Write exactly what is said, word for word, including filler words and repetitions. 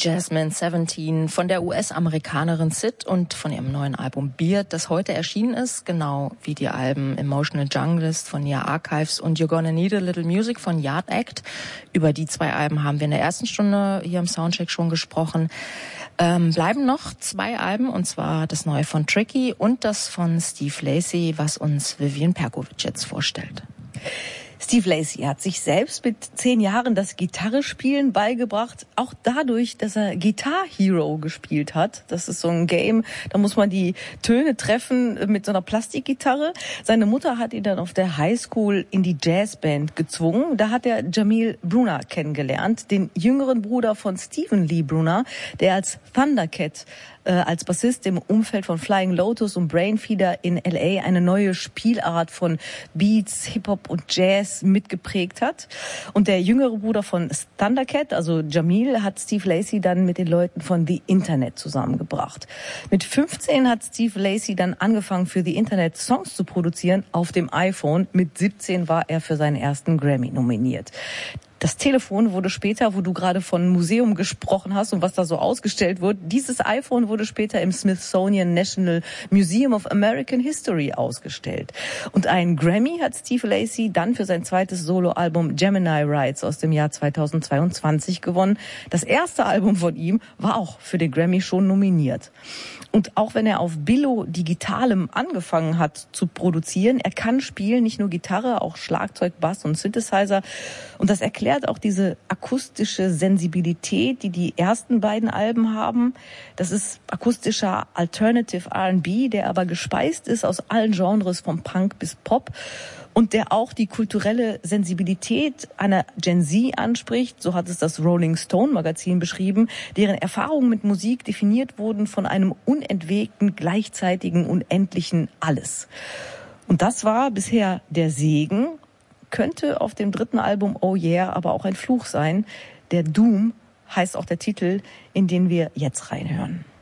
Jasmine siebzehn von der U S-Amerikanerin Sid und von ihrem neuen Album Beard, das heute erschienen ist, genau wie die Alben Emotional Junglist von Nia Archives und You're Gonna Need a Little Music von Yard Act. Über die zwei Alben haben wir in der ersten Stunde hier im Soundcheck schon gesprochen. Ähm, bleiben noch zwei Alben, und zwar das neue von Tricky und das von Steve Lacy, was uns Vivian Perkovic jetzt vorstellt. Steve Lacy hat sich selbst mit zehn Jahren das Gitarrespielen beigebracht, auch dadurch, dass er Guitar Hero gespielt hat. Das ist so ein Game, da muss man die Töne treffen mit so einer Plastikgitarre. Seine Mutter hat ihn dann auf der Highschool in die Jazzband gezwungen. Da hat er Jamil Brunner kennengelernt, den jüngeren Bruder von Stephen Lee Brunner, der als Thundercat äh, als Bassist im Umfeld von Flying Lotus und Brainfeeder in L A eine neue Spielart von Beats, Hip-Hop und Jazz mitgeprägt hat. Und der jüngere Bruder von Thundercat, also Jamil, hat Steve Lacy dann mit den Leuten von The Internet zusammengebracht. Mit fünfzehn hat Steve Lacy dann angefangen, für The Internet Songs zu produzieren auf dem iPhone. Mit siebzehn war er für seinen ersten Grammy nominiert. Das Telefon wurde später, wo du gerade von Museum gesprochen hast und was da so ausgestellt wird, dieses iPhone wurde später im Smithsonian National Museum of American History ausgestellt. Und einen Grammy hat Steve Lacy dann für sein zweites Soloalbum Gemini Rides aus dem Jahr zweitausendzweiundzwanzig gewonnen. Das erste Album von ihm war auch für den Grammy schon nominiert. Und auch wenn er auf Billo Digitalem angefangen hat zu produzieren, er kann spielen, nicht nur Gitarre, auch Schlagzeug, Bass und Synthesizer. Und das erklärt auch diese akustische Sensibilität, die die ersten beiden Alben haben. Das ist akustischer Alternative R and B, der aber gespeist ist aus allen Genres, vom Punk bis Pop. Und der auch die kulturelle Sensibilität einer Gen Z anspricht, so hat es das Rolling Stone Magazin beschrieben, deren Erfahrungen mit Musik definiert wurden von einem unentwegten, gleichzeitigen, unendlichen Alles. Und das war bisher der Segen, könnte auf dem dritten Album Oh Yeah aber auch ein Fluch sein. Der Doom heißt auch der Titel, in den wir jetzt reinhören.